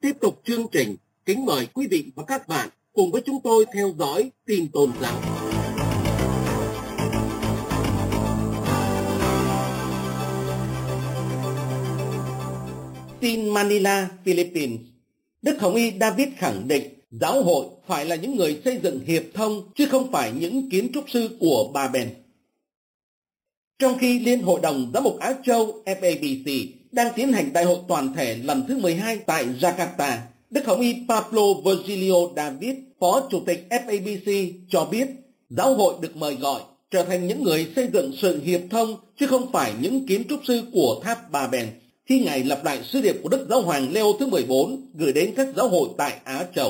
tiếp tục chương trình, kính mời quý vị và các bạn cùng với chúng tôi theo dõi tin tôn giáo. Tin Manila, Philippines. Đức Hồng Y David khẳng định giáo hội phải là những người xây dựng hiệp thông chứ không phải những kiến trúc sư của Ba-ben. Trong khi Liên hội đồng Giám mục Á Châu FABC đang tiến hành đại hội toàn thể lần thứ 12 tại Jakarta, Đức Hồng Y Pablo Virgilio David, Phó Chủ tịch FABC cho biết giáo hội được mời gọi trở thành những người xây dựng sự hiệp thông chứ không phải những kiến trúc sư của tháp Ba-ben, khi Ngài lặp lại sứ điệp của Đức Giáo hoàng Leo thứ 14 gửi đến các giáo hội tại Á Châu.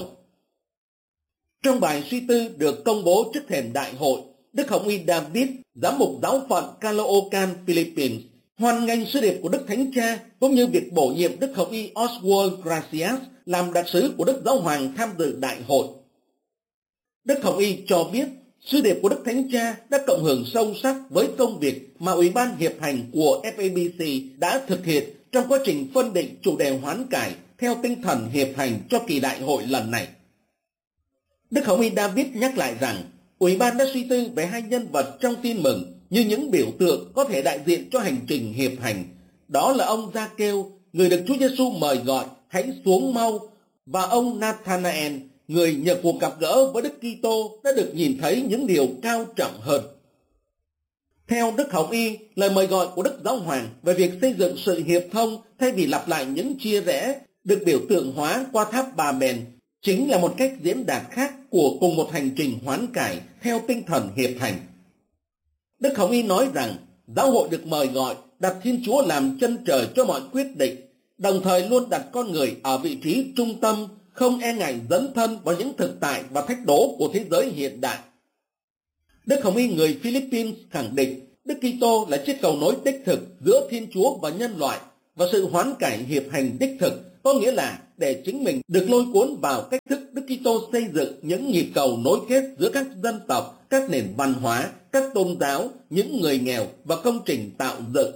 Trong bài suy tư được công bố trước thềm đại hội, Đức Hồng Y David, Giám mục giáo phận Caloocan, Philippines, hoan nghênh sứ điệp của Đức Thánh Cha cũng như việc bổ nhiệm Đức Hồng Y Oswald Gracias làm đặc sứ của Đức Giáo hoàng tham dự đại hội. Đức Hồng Y cho biết sứ điệp của Đức Thánh Cha đã cộng hưởng sâu sắc với công việc mà Ủy ban Hiệp hành của FABC đã thực hiện trong quá trình phân định chủ đề hoán cải theo tinh thần hiệp hành cho kỳ đại hội lần này. Đức Hồng Y David nhắc lại rằng Ủy ban đã suy tư về hai nhân vật trong tin mừng như những biểu tượng có thể đại diện cho hành trình hiệp hành. Đó là ông Gia-kêu, người được Chúa Giêsu mời gọi hãy xuống mau, và ông Nathanael, người nhờ cuộc gặp gỡ với Đức Kitô đã được nhìn thấy những điều cao trọng hơn. Theo Đức Hồng Y, lời mời gọi của Đức Giáo hoàng về việc xây dựng sự hiệp thông thay vì lặp lại những chia rẽ được biểu tượng hóa qua tháp Ba-ben chính là một cách diễn đạt khác của cùng một hành trình hoán cải theo tinh thần hiệp hành. Đức Hồng Y nói rằng giáo hội được mời gọi đặt Thiên Chúa làm chân trời cho mọi quyết định, đồng thời luôn đặt con người ở vị trí trung tâm, không e ngại dấn thân vào những thực tại và thách đố của thế giới hiện đại. Đức Hồng Y người Philippines khẳng định Đức Kitô là chiếc cầu nối đích thực giữa Thiên Chúa và nhân loại, và sự hoán cải hiệp hành đích thực có nghĩa là để chính mình được lôi cuốn vào cách thức Đức Kitô xây dựng những nhịp cầu nối kết giữa các dân tộc, các nền văn hóa, các tôn giáo, những người nghèo và công trình tạo dựng.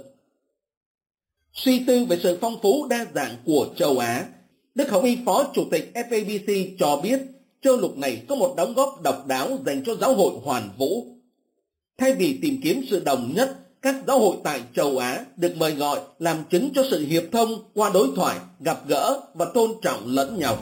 Suy tư về sự phong phú đa dạng của châu Á, Đức Hồng Y Phó Chủ tịch FABC cho biết châu lục này có một đóng góp độc đáo dành cho giáo hội hoàn vũ. Thay vì tìm kiếm sự đồng nhất, các giáo hội tại châu Á được mời gọi làm chứng cho sự hiệp thông qua đối thoại, gặp gỡ và tôn trọng lẫn nhau.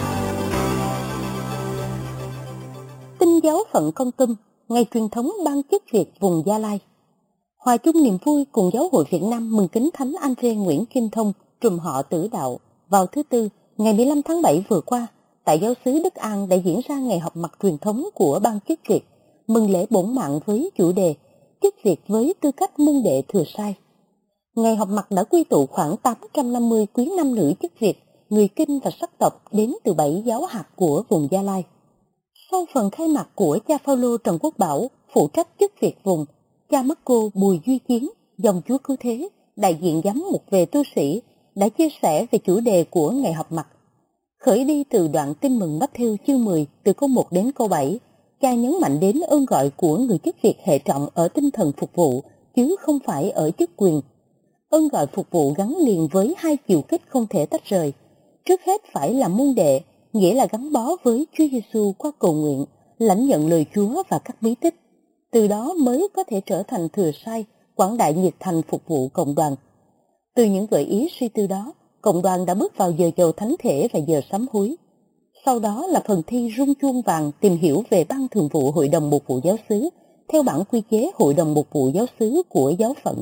Tinh giáo phận Kon Tum, ngày truyền thống ban chức Việt vùng Gia Lai. Hòa chung niềm vui cùng Giáo hội Việt Nam mừng kính Thánh Andre Nguyễn Kim Thông, trùm họ Tử Đạo, vào thứ Tư, ngày 15 tháng 7 vừa qua, tại giáo xứ Đức An đã diễn ra ngày họp mặt truyền thống của ban chức Việt, mừng lễ bổn mạng với chủ đề chức Việt với tư cách môn đệ thừa sai. Ngày họp mặt đã quy tụ khoảng 850 quý nam nữ chức Việt, người Kinh và sắc tộc đến từ 7 giáo hạt của vùng Gia Lai. Sau phần khai mạc của cha Phaolô Trần Quốc Bảo, phụ trách chức Việt vùng, cha Marco Bùi Duy Chiến, dòng Chúa Cứu Thế, đại diện giám mục về tu sĩ, đã chia sẻ về chủ đề của ngày họp mặt. Khởi đi từ đoạn tin mừng Matthew chương 10 từ câu 1 đến câu 7, cha nhấn mạnh đến ơn gọi của người chức Việt hệ trọng ở tinh thần phục vụ, chứ không phải ở chức quyền. Ơn gọi phục vụ gắn liền với hai chiều kích không thể tách rời. Trước hết phải là môn đệ, nghĩa là gắn bó với Chúa Giêsu qua cầu nguyện, lãnh nhận lời Chúa và các bí tích. Từ đó mới có thể trở thành thừa sai, quảng đại nhiệt thành phục vụ cộng đoàn. Từ những gợi ý suy tư đó, cộng đoàn đã bước vào giờ chầu thánh thể và giờ sám hối. Sau đó là phần thi rung chuông vàng tìm hiểu về Ban Thường vụ Hội đồng Mục vụ Giáo xứ, theo bản quy chế Hội đồng Mục vụ Giáo xứ của giáo phận.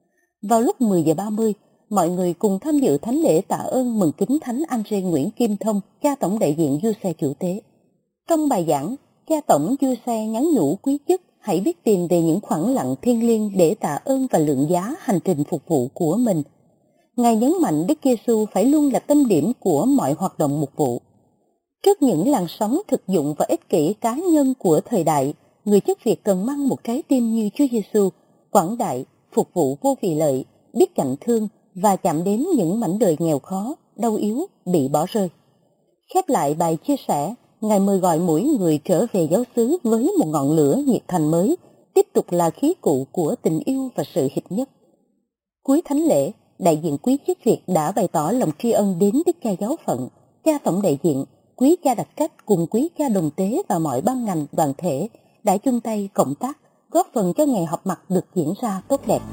Vào lúc 10 giờ 30, mọi người cùng tham dự thánh lễ tạ ơn mừng kính Thánh Andre Nguyễn Kim Thông, cha tổng đại diện Giuse Chủ Tế. Trong bài giảng, cha tổng Giuse nhắn nhủ quý chức hãy biết tìm về những khoảng lặng thiêng liêng để tạ ơn và lượng giá hành trình phục vụ của mình. Ngài nhấn mạnh Đức Giêsu phải luôn là tâm điểm của mọi hoạt động mục vụ. Trước những làn sóng thực dụng và ích kỷ cá nhân của thời đại, người chức Việt cần mang một trái tim như Chúa Giêsu, quảng đại, phục vụ vô vì lợi, biết chạnh thương và chạm đến những mảnh đời nghèo khó, đau yếu, bị bỏ rơi. Khép lại bài chia sẻ, Ngài mời gọi mỗi người trở về giáo xứ với một ngọn lửa nhiệt thành mới, tiếp tục là khí cụ của tình yêu và sự hiệp nhất. Cuối thánh lễ, đại diện quý chức Việt đã bày tỏ lòng tri ân đến Đức cha giáo phận, cha tổng đại diện, quý cha đặc trách cùng quý cha đồng tế và mọi ban ngành đoàn thể đã chung tay cộng tác, góp phần cho ngày họp mặt được diễn ra tốt đẹp.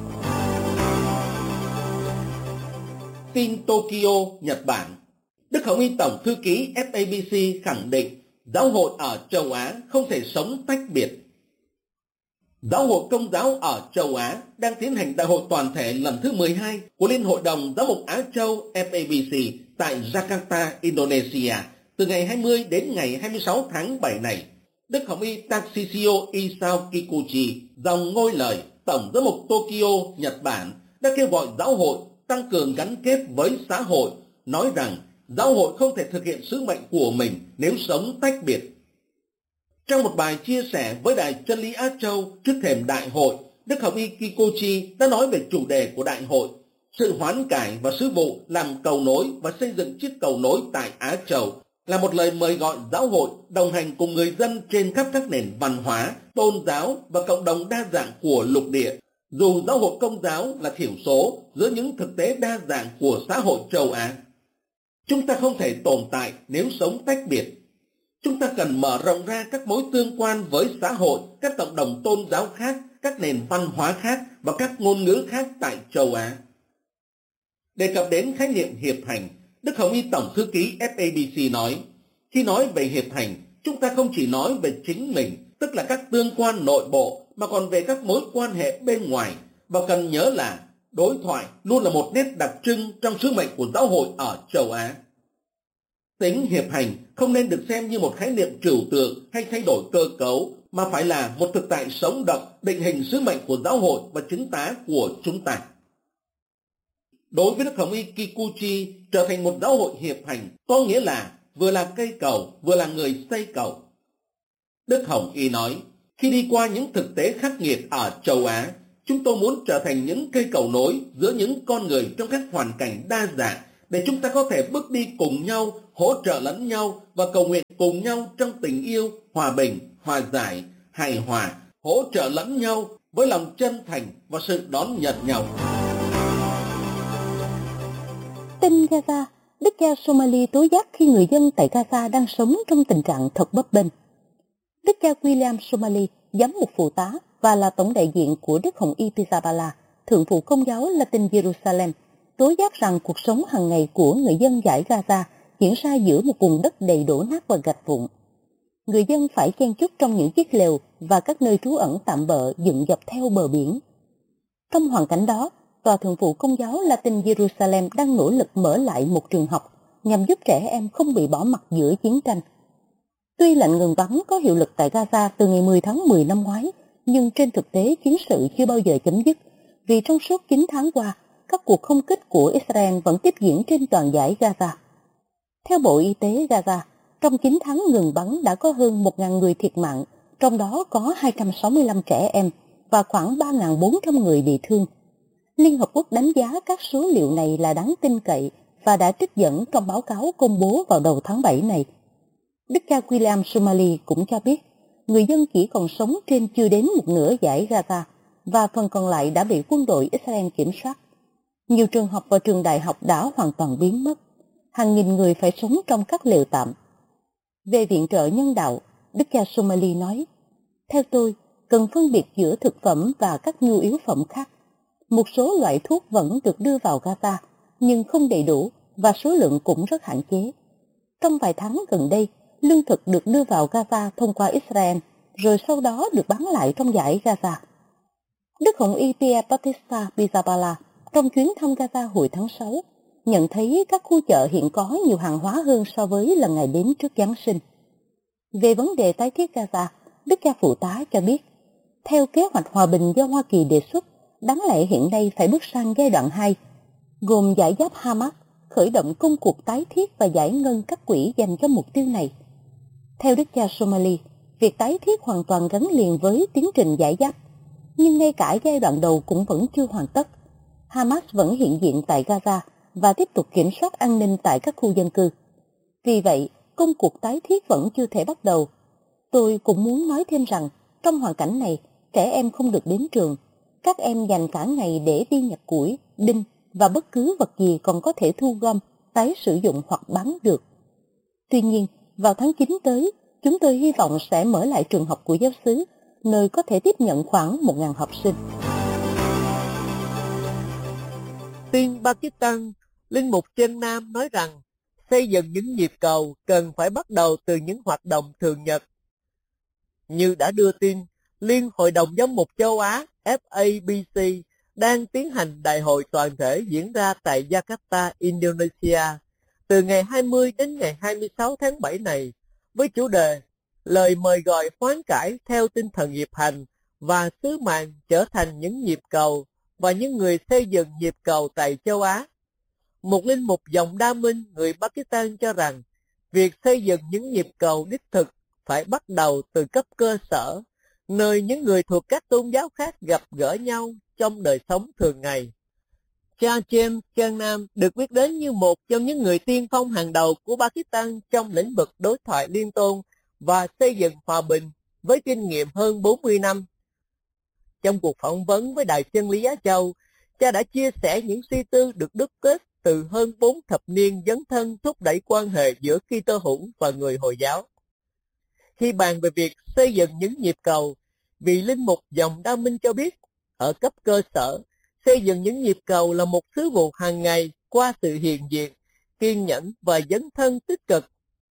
Tin Tokyo, Nhật Bản. Đức Hồng Y Tổng Thư ký FABC khẳng định giáo hội ở châu Á không thể sống tách biệt. Giáo hội Công giáo ở châu Á đang tiến hành đại hội toàn thể lần thứ 12 của Liên hội đồng Giáo mục Á Châu FABC tại Jakarta, Indonesia từ ngày 20 đến ngày 26 tháng 7 này. Đức Hồng Y Tarsisio Isao Kikuchi, dòng ngôi lời Tổng Giám mục Tokyo, Nhật Bản đã kêu gọi giáo hội tăng cường gắn kết với xã hội, nói rằng giáo hội không thể thực hiện sứ mệnh của mình nếu sống tách biệt. Trong một bài chia sẻ với Đài Chân lý Á Châu trước thềm đại hội, Đức Hồng Y Kikuchi đã nói về chủ đề của đại hội, sự hoán cải và sứ vụ làm cầu nối và xây dựng chiếc cầu nối tại Á Châu, là một lời mời gọi giáo hội đồng hành cùng người dân trên khắp các nền văn hóa, tôn giáo và cộng đồng đa dạng của lục địa. Dù giáo hội Công giáo là thiểu số giữa những thực tế đa dạng của xã hội châu Á, chúng ta không thể tồn tại nếu sống tách biệt. Chúng ta cần mở rộng ra các mối tương quan với xã hội, các cộng đồng tôn giáo khác, các nền văn hóa khác và các ngôn ngữ khác tại châu Á. Đề cập đến khái niệm hiệp hành, Đức Hồng Y Tổng Thư ký FABC nói, khi nói về hiệp hành, chúng ta không chỉ nói về chính mình, tức là các tương quan nội bộ, mà còn về các mối quan hệ bên ngoài, và cần nhớ là đối thoại luôn là một nét đặc trưng trong sứ mệnh của giáo hội ở châu Á. Tính hiệp hành không nên được xem như một khái niệm trừu tượng hay thay đổi cơ cấu, mà phải là một thực tại sống động, định hình sứ mệnh của giáo hội và chứng tá của chúng ta. Đối với Đức Hồng Y Kikuchi, trở thành một giáo hội hiệp hành có nghĩa là vừa là cây cầu, vừa là người xây cầu. Đức Hồng Y nói, khi đi qua những thực tế khắc nghiệt ở châu Á, chúng tôi muốn trở thành những cây cầu nối giữa những con người trong các hoàn cảnh đa dạng, để chúng ta có thể bước đi cùng nhau, hỗ trợ lẫn nhau và cầu nguyện cùng nhau trong tình yêu, hòa bình, hòa giải, hài hòa, hỗ trợ lẫn nhau với lòng chân thành và sự đón nhận nhau. Tin Gaza, Đức cha Somali tố giác khi người dân tại Gaza đang sống trong tình trạng thật bấp bênh. Đức cha William Somali, giám mục phụ tá và là tổng đại diện của Đức Hồng Y Pizzaballa, thượng phụ Công giáo Latin Jerusalem, tố giác rằng cuộc sống hàng ngày của người dân dải Gaza diễn ra giữa một vùng đất đầy đổ nát và gạch vụn. Người dân phải chen chúc trong những chiếc lều và các nơi trú ẩn tạm bợ dựng dọc theo bờ biển. Trong hoàn cảnh đó, Tòa Thượng phụ Công giáo Latin Jerusalem đang nỗ lực mở lại một trường học nhằm giúp trẻ em không bị bỏ mặc giữa chiến tranh. Tuy lệnh ngừng bắn có hiệu lực tại Gaza từ ngày 10 tháng 10 năm ngoái, nhưng trên thực tế chiến sự chưa bao giờ chấm dứt, vì trong suốt 9 tháng qua, các cuộc không kích của Israel vẫn tiếp diễn trên toàn dải Gaza. Theo Bộ Y tế Gaza, trong 9 tháng ngừng bắn đã có hơn 1.000 người thiệt mạng, trong đó có 265 trẻ em và khoảng 3.400 người bị thương. Liên Hợp Quốc đánh giá các số liệu này là đáng tin cậy và đã trích dẫn trong báo cáo công bố vào đầu tháng 7 này. Đức cha William Somali cũng cho biết, người dân chỉ còn sống trên chưa đến một nửa dải Gaza và phần còn lại đã bị quân đội Israel kiểm soát. Nhiều trường học và trường đại học đã hoàn toàn biến mất. Hàng nghìn người phải sống trong các lều tạm. Về viện trợ nhân đạo, Đức cha Somali nói, theo tôi, cần phân biệt giữa thực phẩm và các nhu yếu phẩm khác. Một số loại thuốc vẫn được đưa vào Gaza, nhưng không đầy đủ và số lượng cũng rất hạn chế. Trong vài tháng gần đây, lương thực được đưa vào Gaza thông qua Israel, rồi sau đó được bán lại trong dải Gaza. Đức Hồng Y Pierre Battista Pizzaballa trong chuyến thăm Gaza hồi tháng 6 nhận thấy các khu chợ hiện có nhiều hàng hóa hơn so với lần ngày đến trước Giáng sinh. Về vấn đề tái thiết Gaza, Đức cha phụ tá cho biết, theo kế hoạch hòa bình do Hoa Kỳ đề xuất, đáng lẽ hiện nay phải bước sang giai đoạn 2, gồm giải giáp Hamas, khởi động công cuộc tái thiết và giải ngân các quỹ dành cho mục tiêu này. Theo Đức cha Somali, việc tái thiết hoàn toàn gắn liền với tiến trình giải giáp, nhưng ngay cả giai đoạn đầu cũng vẫn chưa hoàn tất. Hamas vẫn hiện diện tại Gaza và tiếp tục kiểm soát an ninh tại các khu dân cư. Vì vậy, công cuộc tái thiết vẫn chưa thể bắt đầu. Tôi cũng muốn nói thêm rằng, trong hoàn cảnh này, trẻ em không được đến trường. Các em dành cả ngày để đi nhặt củi, đinh và bất cứ vật gì còn có thể thu gom, tái sử dụng hoặc bán được. Tuy nhiên, vào tháng 9 tới, chúng tôi hy vọng sẽ mở lại trường học của giáo xứ, nơi có thể tiếp nhận khoảng 1.000 học sinh. Tiên Pakistan, Linh mục Chân Nam nói rằng xây dựng những nhịp cầu cần phải bắt đầu từ những hoạt động thường nhật. Như đã đưa tin, Liên Hội đồng Giám mục châu Á FABC đang tiến hành đại hội toàn thể diễn ra tại Jakarta, Indonesia, từ ngày 20 đến ngày 26 tháng 7 này, với chủ đề lời mời gọi hoán cải theo tinh thần nghiệp hành và sứ mạng trở thành những nhịp cầu và những người xây dựng nhịp cầu tại châu Á. Một linh mục dòng Đa Minh người Pakistan cho rằng việc xây dựng những nhịp cầu đích thực phải bắt đầu từ cấp cơ sở, nơi những người thuộc các tôn giáo khác gặp gỡ nhau trong đời sống thường ngày. Cha James Chân Nam được biết đến như một trong những người tiên phong hàng đầu của Pakistan trong lĩnh vực đối thoại liên tôn và xây dựng hòa bình với kinh nghiệm hơn 40 năm. Trong cuộc phỏng vấn với Đài Chân lý Á Châu, cha đã chia sẻ những suy tư được đúc kết từ hơn 4 thập niên dấn thân thúc đẩy quan hệ giữa Kitô hữu và người Hồi giáo. Khi bàn về việc xây dựng những nhịp cầu, vị linh mục dòng Đa Minh cho biết, ở cấp cơ sở, xây dựng những nhịp cầu là một sứ vụ hàng ngày qua sự hiện diện, kiên nhẫn và dấn thân tích cực.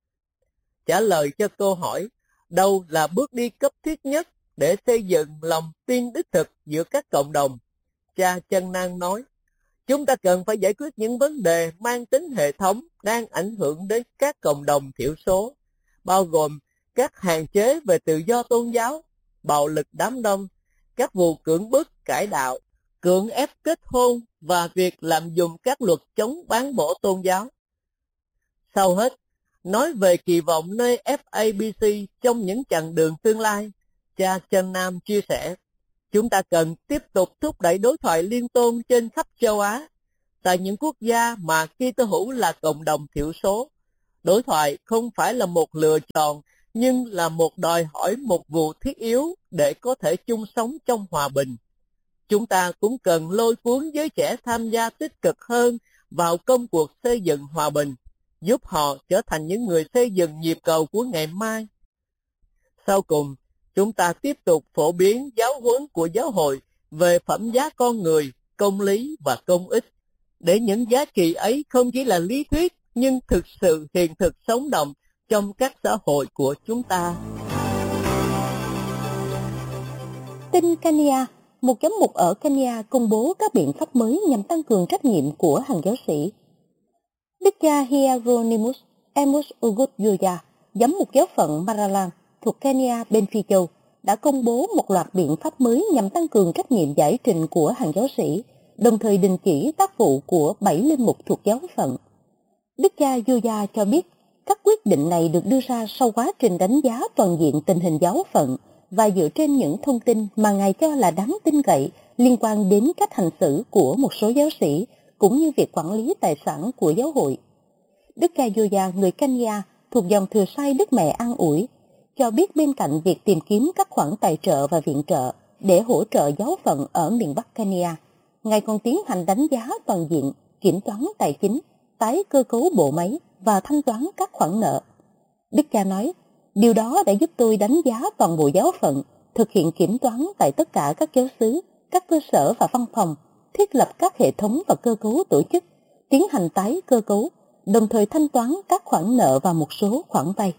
Trả lời cho câu hỏi, đâu là bước đi cấp thiết nhất để xây dựng lòng tin đích thực giữa các cộng đồng, cha Chân Nam nói, chúng ta cần phải giải quyết những vấn đề mang tính hệ thống đang ảnh hưởng đến các cộng đồng thiểu số, bao gồm các hạn chế về tự do tôn giáo, bạo lực đám đông, các vụ cưỡng bức cải đạo, cưỡng ép kết hôn và việc lạm dụng các luật chống bán bổ tôn giáo. Sau hết, nói về kỳ vọng nơi FABC trong những chặng đường tương lai, cha Chân Nam chia sẻ, chúng ta cần tiếp tục thúc đẩy đối thoại liên tôn trên khắp châu Á. Tại những quốc gia mà Kitô hữu là cộng đồng thiểu số, đối thoại không phải là một lựa chọn, nhưng là một đòi hỏi một vụ thiết yếu để có thể chung sống trong hòa bình. Chúng ta cũng cần lôi cuốn giới trẻ tham gia tích cực hơn vào công cuộc xây dựng hòa bình, giúp họ trở thành những người xây dựng nhịp cầu của ngày mai. Sau cùng, chúng ta tiếp tục phổ biến giáo huấn của giáo hội về phẩm giá con người, công lý và công ích, để những giá trị ấy không chỉ là lý thuyết nhưng thực sự hiện thực sống động trong các xã hội của chúng ta. Tin Kenya, một giám mục ở Kenya công bố các biện pháp mới nhằm tăng cường trách nhiệm của hàng giáo sĩ. Đức cha Hieronymus Amos Ogut Yoya, giám mục giáo phận Maraland thuộc Kenya bên Phi Châu, đã công bố một loạt biện pháp mới nhằm tăng cường trách nhiệm giải trình của hàng giáo sĩ, đồng thời đình chỉ tác vụ của 7 linh mục thuộc giáo phận. Đức cha Yoya cho biết, các quyết định này được đưa ra sau quá trình đánh giá toàn diện tình hình giáo phận và dựa trên những thông tin mà Ngài cho là đáng tin cậy liên quan đến cách hành xử của một số giáo sĩ, cũng như việc quản lý tài sản của giáo hội. Đức cha Yoya, người Kenya, thuộc dòng thừa sai Đức Mẹ An Ủi, cho biết bên cạnh việc tìm kiếm các khoản tài trợ và viện trợ để hỗ trợ giáo phận ở miền Bắc Kenya, Ngài còn tiến hành đánh giá toàn diện, kiểm toán tài chính, tái cơ cấu bộ máy và thanh toán các khoản nợ. Đức cha nói, điều đó đã giúp tôi đánh giá toàn bộ giáo phận, thực hiện kiểm toán tại tất cả các giáo xứ, các cơ sở và văn phòng, thiết lập các hệ thống và cơ cấu tổ chức, tiến hành tái cơ cấu, đồng thời thanh toán các khoản nợ và một số khoản vay.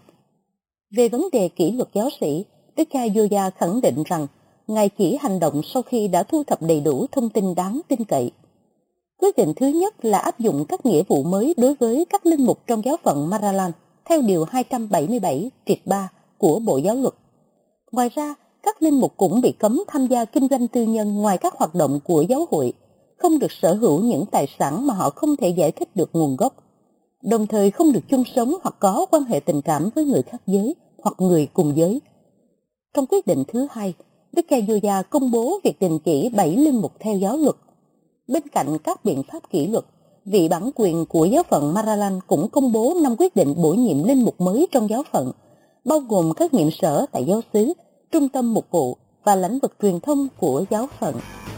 Về vấn đề kỷ luật giáo sĩ, Đức cha Yoya khẳng định rằng Ngài chỉ hành động sau khi đã thu thập đầy đủ thông tin đáng tin cậy. Quyết định thứ nhất là áp dụng các nghĩa vụ mới đối với các linh mục trong giáo phận Maraland theo Điều 277-3 của Bộ Giáo luật. Ngoài ra, các linh mục cũng bị cấm tham gia kinh doanh tư nhân ngoài các hoạt động của giáo hội, không được sở hữu những tài sản mà họ không thể giải thích được nguồn gốc, đồng thời không được chung sống hoặc có quan hệ tình cảm với người khác giới hoặc người cùng giới. Trong quyết định thứ hai, Đức cha Yoya công bố việc đình chỉ 7 linh mục theo giáo luật. Bên cạnh các biện pháp kỷ luật, vị bản quyền của giáo phận Maraland cũng công bố 5 quyết định bổ nhiệm linh mục mới trong giáo phận, bao gồm các nhiệm sở tại giáo xứ, trung tâm mục vụ và lĩnh vực truyền thông của giáo phận.